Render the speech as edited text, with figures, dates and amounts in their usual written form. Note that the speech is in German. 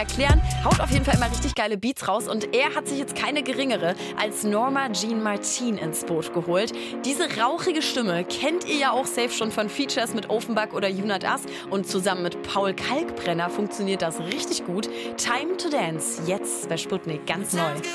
erklären. Haut auf jeden Fall immer richtig geile Beats raus und er hat sich jetzt keine geringere als Norma Jean Martin ins Boot geholt. Diese rauchige Stimme kennt ihr ja auch safe schon von Features mit Offenbach oder Junat As und zusammen mit Paul Kalkbrenner funktioniert das richtig gut. Time to Dance, jetzt bei Sputnik ganz neu.